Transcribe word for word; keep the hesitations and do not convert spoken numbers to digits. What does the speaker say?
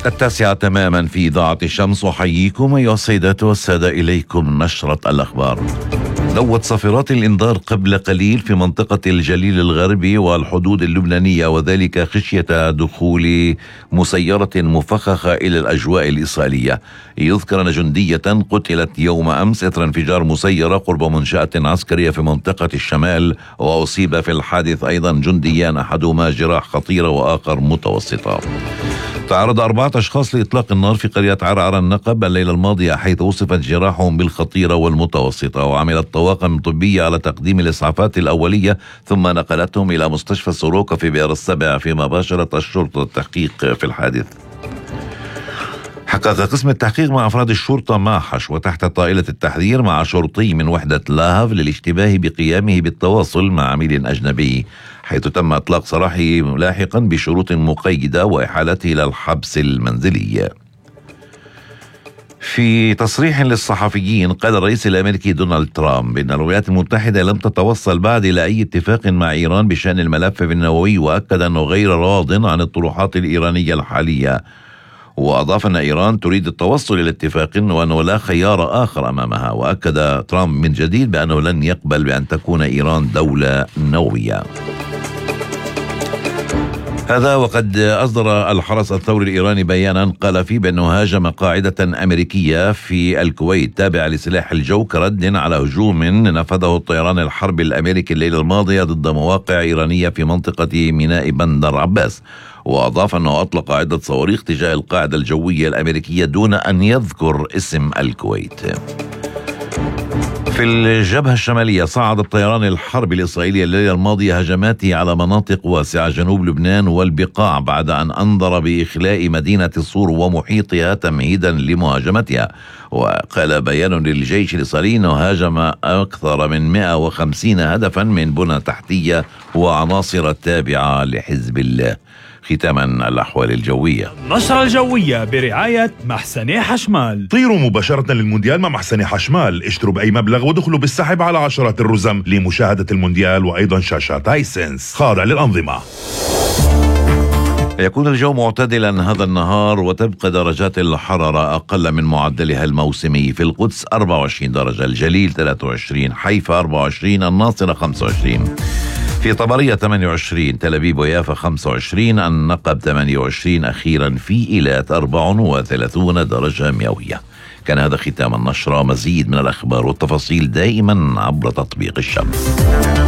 التاسعة تماما في إذاعة الشمس، وحييكم أيها السيدات والسادة إليكم نشرة الأخبار. ذوت صافرات الإنذار قبل قليل في منطقة الجليل الغربي والحدود اللبنانية، وذلك خشية دخول مسيرة مفخخة إلى الأجواء الإسرائيلية. يذكر أن جندية قتلت يوم أمس إثر انفجار مسيرة قرب منشأة عسكرية في منطقة الشمال، وأصيب في الحادث أيضا جنديان، أحدهما جراح خطيرة وآخر متوسطة. تعرض أربعة أشخاص لإطلاق النار في قرية عرعر النقب الليلة الماضية، حيث وصفت جراحهم بالخطيرة والمتوسطة، وعملت طواقم طبية على تقديم الإسعافات الأولية ثم نقلتهم إلى مستشفى سوروكا في بئر السبع، فيما باشرت الشرطة التحقيق في الحادث. حقق قسم التحقيق مع أفراد الشرطة ماحش وتحت طائلة التحذير مع شرطي من وحدة لاهف للاشتباه بقيامه بالتواصل مع عميل أجنبي، حيث تم إطلاق سراحه لاحقا بشروط مقيدة وإحالته إلى الحبس المنزلي. في تصريح للصحفيين قال الرئيس الأمريكي دونالد ترامب إن الولايات المتحدة لم تتوصل بعد إلى أي اتفاق مع إيران بشأن الملف النووي، وأكد أنه غير راض عن الطروحات الإيرانية الحالية، وأضاف أن إيران تريد التوصل إلى اتفاق وأنه لا خيار آخر أمامها. وأكد ترامب من جديد بأنه لن يقبل بأن تكون إيران دولة نووية. هذا وقد أصدر الحرس الثوري الإيراني بيانا قال فيه بأنه هاجم قاعدة أمريكية في الكويت تابعة لسلاح الجو كرد على هجوم نفذه الطيران الحربي الأمريكي الليلة الماضية ضد مواقع إيرانية في منطقة ميناء بندر عباس. وأضاف أنه أطلق عدة صواريخ تجاه القاعدة الجوية الأمريكية دون أن يذكر اسم الكويت. في الجبهة الشمالية صعد الطيران الحربي الإسرائيلي الليلة الماضية هجماته على مناطق واسعة جنوب لبنان والبقاع، بعد أن أنذر بإخلاء مدينة الصور ومحيطها تمهيدا لمهاجمتها. وقال بيان للجيش الإسرائيلي أنه هاجم أكثر من مئة وخمسين هدفا من بنى تحتية وعناصر تابعة لحزب الله. ختاما الأحوال الجوية. النشرة الجوية برعاية محسني حشمال. طيروا مباشرة للمونديال مع محسني حشمال، اشتروا بأي مبلغ ودخلوا بالسحب على عشرات الرزم لمشاهدة المونديال، وأيضا شاشات هايسنس خاضع للأنظمة. يكون الجو معتدلا هذا النهار، وتبقى درجات الحرارة أقل من معدلها الموسمي. في القدس أربعة وعشرين درجة، الجليل ثلاثة وعشرين، حيفا أربعة وعشرين، الناصرة خمسة وعشرين، في طبرية ثمانية وعشرين، تل أبيب ويافا خمسة وعشرين، النقب ثمانية وعشرين، أخيرا في إيلات أربعة وثلاثين درجة مئوية. كان هذا ختام النشرة. مزيد من الأخبار والتفاصيل دائما عبر تطبيق الشمس.